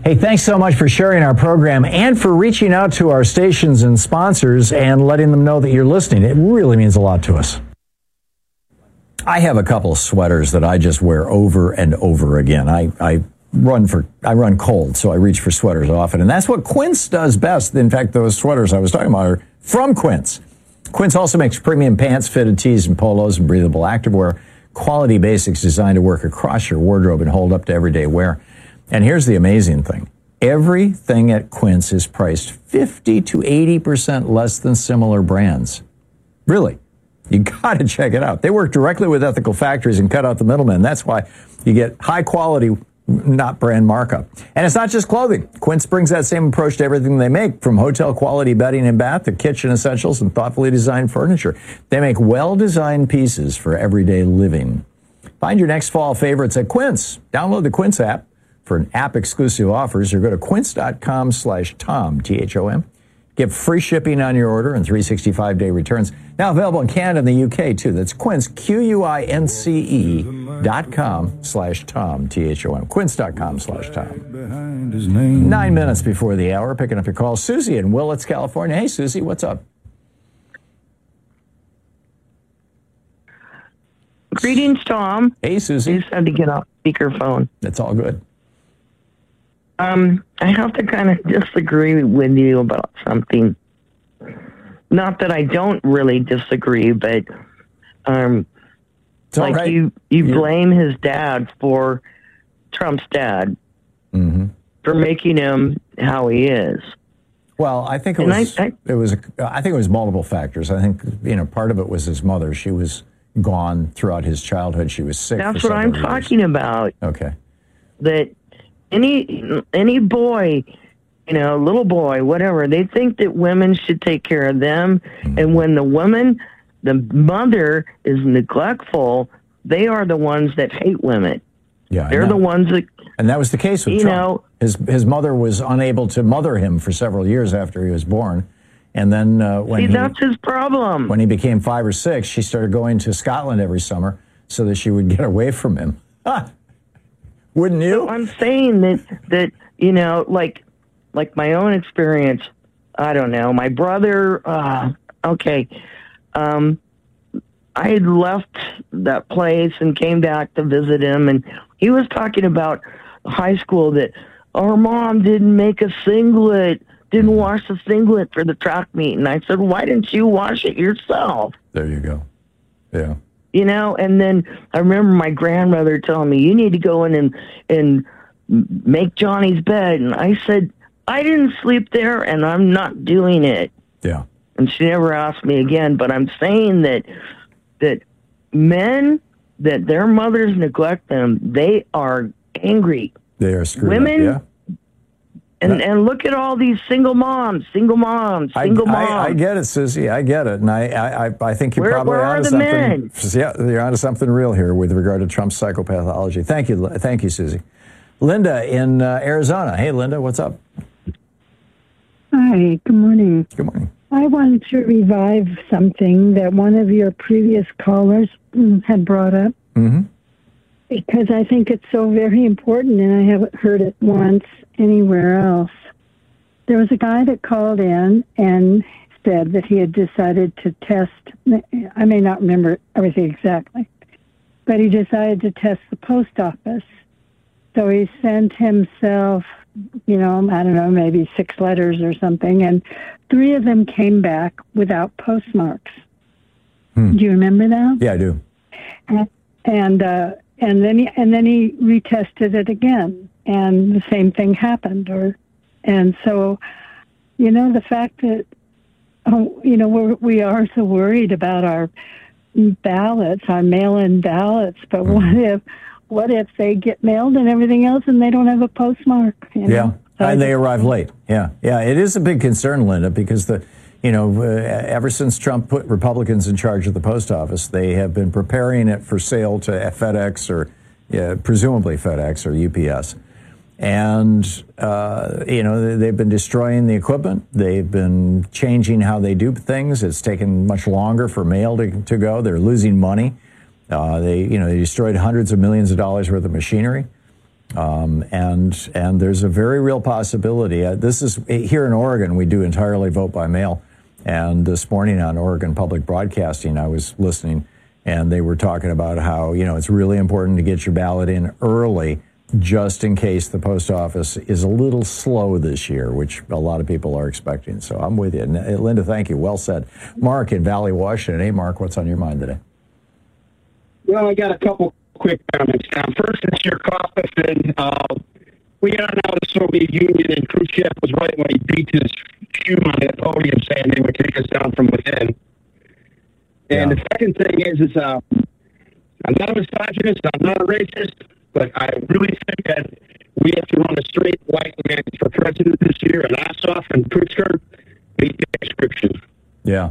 Hey, thanks so much for sharing our program and for reaching out to our stations and sponsors and letting them know that you're listening. It really means a lot to us. I have a couple of sweaters that I just wear over and over again. I run cold, so I reach for sweaters often. And that's what Quince does best. In fact, those sweaters I was talking about are from Quince. Quince also makes premium pants, fitted tees, and polos, and breathable activewear. Quality basics designed to work across your wardrobe and hold up to everyday wear. And here's the amazing thing. Everything at Quince is priced 50 to 80% less than similar brands. Really. You got to check it out. They work directly with ethical factories and cut out the middlemen. That's why you get high quality, not brand markup. And it's not just clothing. Quince brings that same approach to everything they make, from hotel quality bedding and bath to kitchen essentials and thoughtfully designed furniture. They make well-designed pieces for everyday living. Find your next fall favorites at Quince. Download the Quince app for app-exclusive offers, or go to quince.com/Tom, T-H-O-M. Get free shipping on your order and 365-day returns. Now available in Canada and the UK, too. That's Quince, QUINCE.com/Tom, T-H-O-M. Quince.com/Tom. 9 minutes before the hour, picking up your call. Susie in Willits, California. Hey, Susie, what's up? Greetings, Tom. Hey, Susie. You just had to get off speakerphone. That's all good. I have to kind of disagree with you about something. Not that I don't really disagree, but like right. you blame his dad for Trump's dad for making him how he is. Well, I think it was I think it was multiple factors. I think part of it was his mother. She was gone throughout his childhood. She was sick. That's what I'm talking about. Okay. That any boy, little boy, whatever, they think that women should take care of them. And when the mother is neglectful, they are the ones that hate women. Yeah, they're the ones that. And that was the case with Trump. His mother was unable to mother him for several years after he was born. And then that's his problem. When he became 5 or 6, she started going to Scotland every summer so that she would get away from him. Wouldn't you? So I'm saying that like my own experience. I don't know. My brother. I had left that place and came back to visit him, and he was talking about high school that our mom didn't make a singlet. Didn't wash the singlet for the track meet. And I said, why didn't you wash it yourself? There you go. Yeah. And then I remember my grandmother telling me, you need to go in and make Johnny's bed. And I said, I didn't sleep there and I'm not doing it. Yeah. And she never asked me again. But I'm saying that men, that their mothers neglect them, they are angry. They are screwed Women, up, yeah. And look at all these single moms. I get it, Susie. I get it, and I think you're probably onto something. Men? Yeah, you're onto something real here with regard to Trump's psychopathology. Thank you, Susie. Linda in Arizona. Hey, Linda, what's up? Hi. Good morning. Good morning. I wanted to revive something that one of your previous callers had brought up. Mm-hmm. Because I think it's so very important, and I haven't heard it once anywhere else. There was a guy that called in and said that he had decided to test, I may not remember everything exactly, but he decided to test the post office. So he sent himself, I don't know, maybe 6 letters or something, and 3 of them came back without postmarks. Do you remember that? Yeah, I do. And then he retested it again, and the same thing happened. And so, the fact that we are so worried about our ballots, our mail-in ballots, but what if they get mailed and everything else, and they don't have a postmark? Yeah, and they arrive late. Yeah. It is a big concern, Linda, because ever since Trump put Republicans in charge of the post office, they have been preparing it for sale to FedEx or presumably FedEx or UPS. And, they've been destroying the equipment. They've been changing how they do things. It's taken much longer for mail to go. They're losing money. They destroyed hundreds of millions of dollars worth of machinery. And there's a very real possibility. This is here in Oregon, we do entirely vote by mail. And this morning on Oregon Public Broadcasting, I was listening, and they were talking about how, it's really important to get your ballot in early, just in case the post office is a little slow this year, which a lot of people are expecting. So I'm with you. Linda, thank you. Well said. Mark in Valley, Washington. Hey, Mark, what's on your mind today? Well, I got a couple quick comments. First, it's your coffin. We are now the Soviet Union, and Khrushchev was right when he beat his shoe on that podium saying they would take us down from within. And the second thing is I'm not a misogynist, I'm not a racist, but I really think that we have to run a straight white man for president this year, and Ossoff and Pritzker meet the description. Yeah.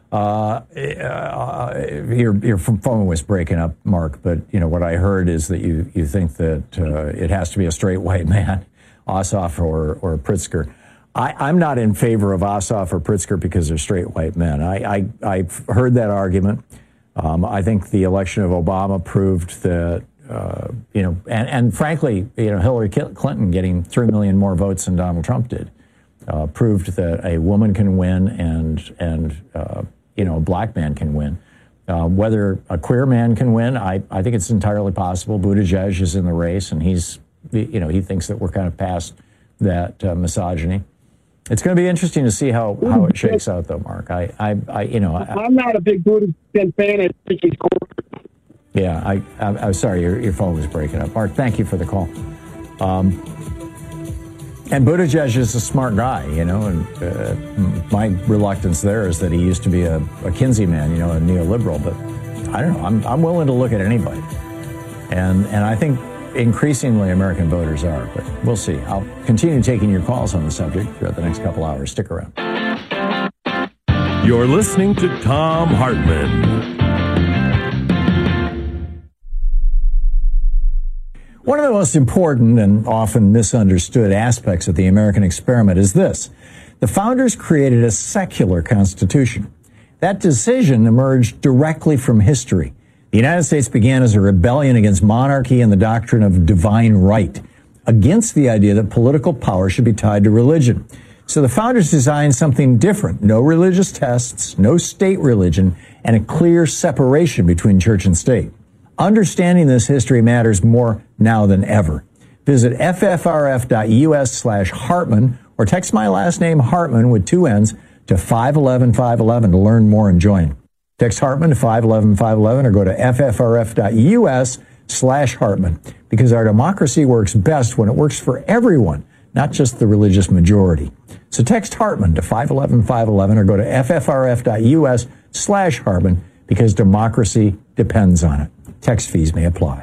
Your phone was breaking up, Mark, but what I heard is that you think that it has to be a straight white man, Ossoff or Pritzker. I'm not in favor of Ossoff or Pritzker because they're straight white men. I've heard that argument. I think the election of Obama proved that, and frankly, Hillary Clinton getting 3 million more votes than Donald Trump did, proved that a woman can win and a black man can win. Whether a queer man can win, I think it's entirely possible. Buttigieg is in the race, and he thinks that we're kind of past that misogyny. It's going to be interesting to see how it shakes out, though, Mark. I'm not a big Buttigieg fan. I think he's corporate. Yeah, I'm sorry, your phone was breaking up. Mark, thank you for the call. And Buttigieg is a smart guy, and my reluctance there is that he used to be a Kinsey man, a neoliberal, but I don't know. I'm willing to look at anybody. And I think increasingly American voters are, but we'll see. I'll continue taking your calls on the subject throughout the next couple hours. Stick around. You're listening to Thom Hartmann. One of the most important and often misunderstood aspects of the American experiment is this. The founders created a secular constitution. That decision emerged directly from history. The United States began as a rebellion against monarchy and the doctrine of divine right, against the idea that political power should be tied to religion. So the founders designed something different. No religious tests, no state religion, and a clear separation between church and state. Understanding this history matters more now than ever. Visit ffrf.us/Hartmann or text my last name Hartmann with 2 N's to 511-511 to learn more and join. Text Hartmann to 511-511 or go to ffrf.us/Hartmann because our democracy works best when it works for everyone, not just the religious majority. So text Hartmann to 511-511 or go to ffrf.us/Hartmann because democracy depends on it. Text fees may apply.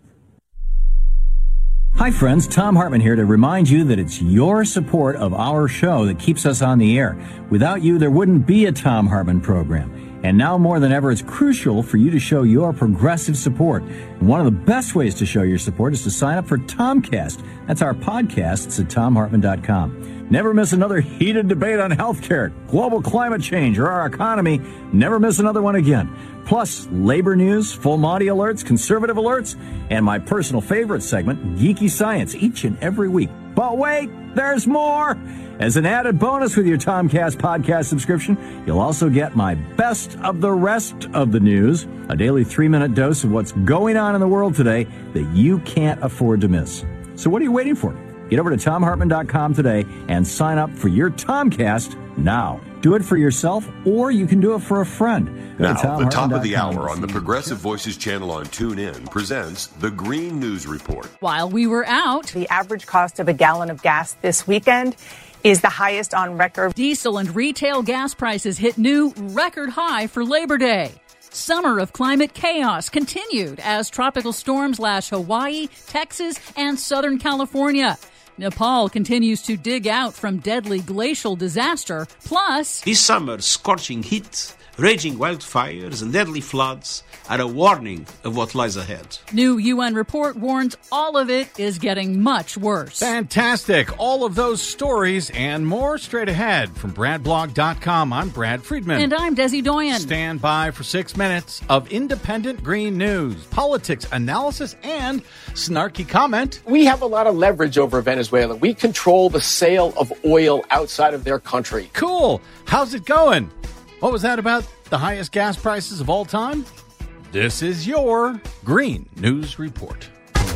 Hi, friends. Thom Hartmann here to remind you that it's your support of our show that keeps us on the air. Without you, there wouldn't be a Thom Hartmann program. And now more than ever, it's crucial for you to show your progressive support. And one of the best ways to show your support is to sign up for Tomcast. That's our podcasts at ThomHartmann.com. Never miss another heated debate on healthcare, global climate change, or our economy. Never miss another one again. Plus, labor news, full Monty alerts, conservative alerts, and my personal favorite segment, Geeky Science, each and every week. But wait, there's more! As an added bonus with your Tomcast podcast subscription, you'll also get my best of the rest of the news, a daily 3-minute dose of what's going on in the world today that you can't afford to miss. So what are you waiting for? Get over to ThomHartmann.com today and sign up for your Tomcast now. Do it for yourself, or you can do it for a friend. Now, the top of the hour on the Progressive Voices channel on TuneIn presents the Green News Report. While we were out, the average cost of a gallon of gas this weekend is the highest on record. Diesel and retail gas prices hit new record high for Labor Day. Summer of climate chaos continued as tropical storms lash Hawaii, Texas, and Southern California. Nepal continues to dig out from deadly glacial disaster. Plus, this summer's scorching heat raging wildfires and deadly floods are a warning of what lies ahead. New UN report warns all of it is getting much worse. Fantastic. All of those stories and more straight ahead from BradBlog.com. I'm Brad Friedman. And I'm Desi Doyen. Stand by for 6 minutes of independent green news, politics, analysis, and snarky comment. We have a lot of leverage over Venezuela. We control the sale of oil outside of their country. Cool. How's it going? What was that about the highest gas prices of all time? This is your Green News Report.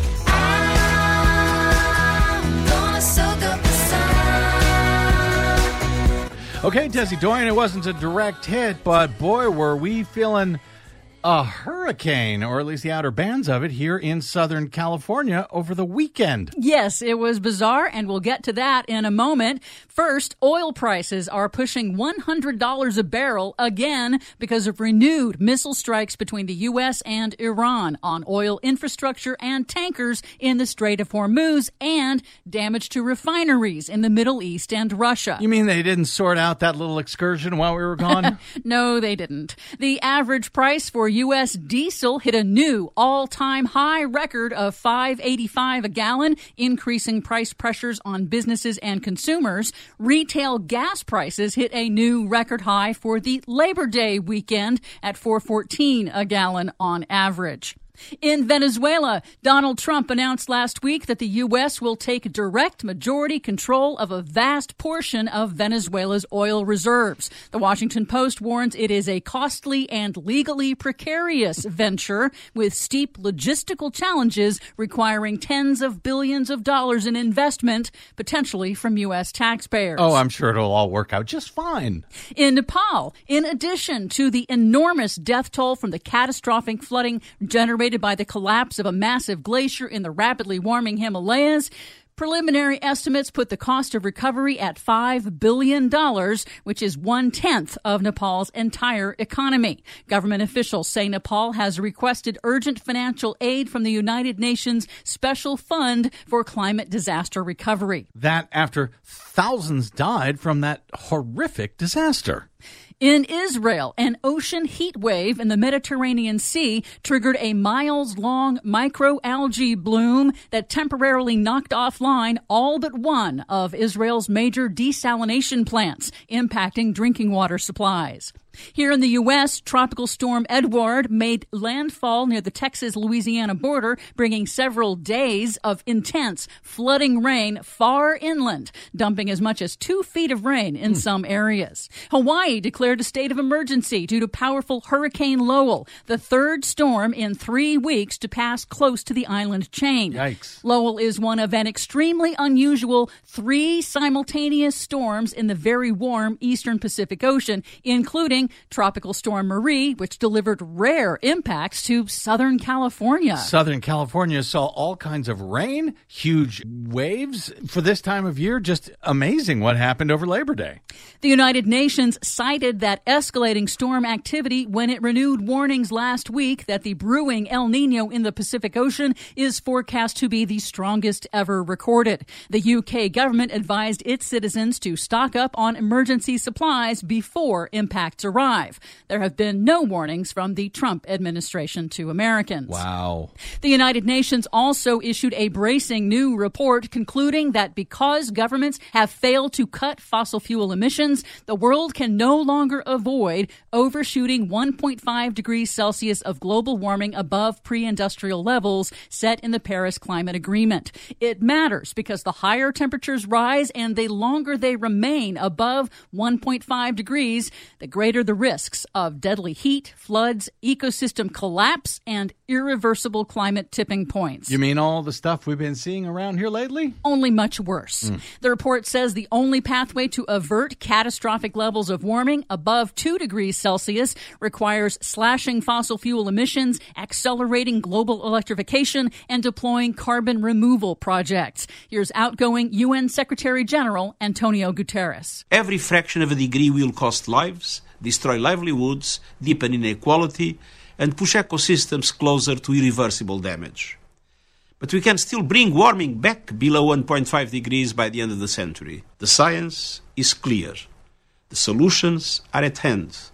Okay, Desi Doyen, it wasn't a direct hit, but boy, were we feeling a hurricane, or at least the outer bands of it, here in Southern California over the weekend. Yes, it was bizarre, and we'll get to that in a moment. First, oil prices are pushing $100 a barrel again because of renewed missile strikes between the U.S. and Iran on oil infrastructure and tankers in the Strait of Hormuz, and damage to refineries in the Middle East and Russia. You mean they didn't sort out that little excursion while we were gone? No, they didn't. The average price for U.S. diesel hit a new all-time high record of $5.85 a gallon, increasing price pressures on businesses and consumers. Retail gas prices hit a new record high for the Labor Day weekend at $4.14 a gallon on average. In Venezuela, Donald Trump announced last week that the U.S. will take direct majority control of a vast portion of Venezuela's oil reserves. The Washington Post warns it is a costly and legally precarious venture with steep logistical challenges requiring tens of billions of dollars in investment, potentially from U.S. taxpayers. Oh, I'm sure it'll all work out just fine. In Nepal, in addition to the enormous death toll from the catastrophic flooding generated by the collapse of a massive glacier in the rapidly warming Himalayas, preliminary estimates put the cost of recovery at $5 billion, which is 1/10 of Nepal's entire economy. Government officials say Nepal has requested urgent financial aid from the United Nations Special Fund for Climate Disaster Recovery. That after thousands died from that horrific disaster. In Israel, an ocean heat wave in the Mediterranean Sea triggered a miles-long microalgae bloom that temporarily knocked offline all but one of Israel's major desalination plants, impacting drinking water supplies. Here in the U.S., Tropical Storm Edward made landfall near the Texas-Louisiana border, bringing several days of intense flooding rain far inland, dumping as much as 2 feet of rain in some areas. Hawaii declared a state of emergency due to powerful Hurricane Lowell, the third storm in 3 weeks to pass close to the island chain. Yikes. Lowell is one of an extremely unusual 3 simultaneous storms in the very warm eastern Pacific Ocean, including Tropical Storm Marie, which delivered rare impacts to Southern California. Southern California saw all kinds of rain, huge waves for this time of year. Just amazing what happened over Labor Day. The United Nations cited that escalating storm activity when it renewed warnings last week that the brewing El Nino in the Pacific Ocean is forecast to be the strongest ever recorded. The UK government advised its citizens to stock up on emergency supplies before impacts arrive. There have been no warnings from the Trump administration to Americans. Wow. The United Nations also issued a bracing new report concluding that because governments have failed to cut fossil fuel emissions, the world can no longer avoid overshooting 1.5 degrees Celsius of global warming above pre-industrial levels set in the Paris Climate Agreement. It matters because the higher temperatures rise and the longer they remain above 1.5 degrees, the greater the risks of deadly heat, floods, ecosystem collapse, and irreversible climate tipping points. You mean all the stuff we've been seeing around here lately? Only much worse. The report says the only pathway to avert catastrophic levels of warming above 2 degrees Celsius requires slashing fossil fuel emissions, accelerating global electrification, and deploying carbon removal projects. Here's outgoing UN Secretary General Antonio Guterres. Every fraction of a degree will cost lives, destroy livelihoods, deepen inequality, and push ecosystems closer to irreversible damage. But we can still bring warming back below 1.5 degrees by the end of the century. The science is clear. The solutions are at hand.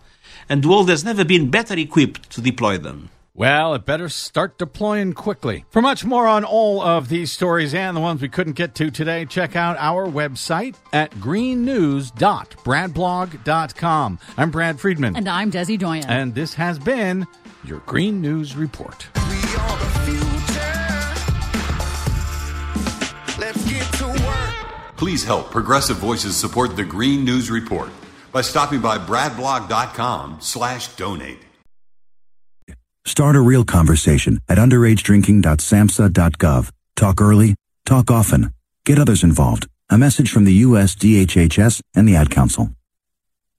and the world has never been better equipped to deploy them. Well, it better start deploying quickly. For much more on all of these stories and the ones we couldn't get to today, check out our website at greennews.bradblog.com. I'm Brad Friedman. And I'm Desi Doyen. And this has been your Green News Report. We are the future. Let's get to work. Please help Progressive Voices support the Green News Report by stopping by bradblog.com/donate. Start a real conversation at underagedrinking.samhsa.gov. Talk early, talk often. Get others involved. A message from the U.S. DHHS and the Ad Council.